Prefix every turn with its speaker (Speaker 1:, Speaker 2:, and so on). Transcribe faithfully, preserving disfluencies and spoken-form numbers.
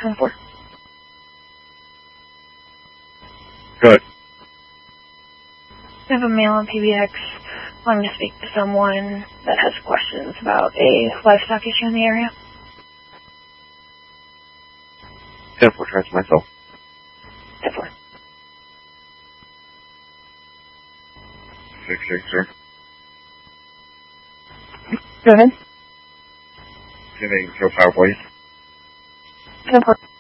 Speaker 1: ten four.
Speaker 2: Good.
Speaker 1: I have a male on P B X. wanting to speak to someone that has questions about a livestock issue in the area.
Speaker 2: ten four, transfer myself.
Speaker 1: ten four.
Speaker 2: six six, sir.
Speaker 1: Go ahead.
Speaker 2: Giving show power, please.
Speaker 1: ten four.